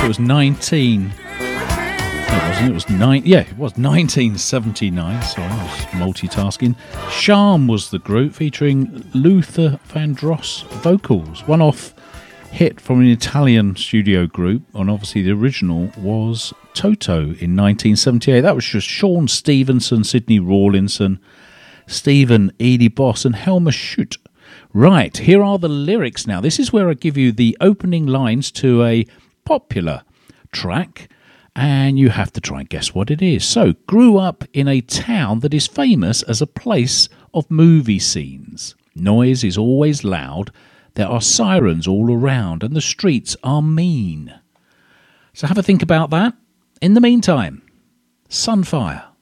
It was 1979. Sorry, I was multitasking. Charm was the group, featuring Luther Vandross vocals. One-off hit from an Italian studio group, and obviously the original was Toto in 1978. That was just Sean Stevenson, Sidney Rawlinson, Stephen Edie Boss, and Helmer Schutt. Right, here are the lyrics now. This is where I give you the opening lines to a popular track, and you have to try and guess what it is. So, grew up in a town that is famous as a place of movie scenes. Noise is always loud. There are sirens all around, and the streets are mean. So have a think about that. In the meantime, Sunfire.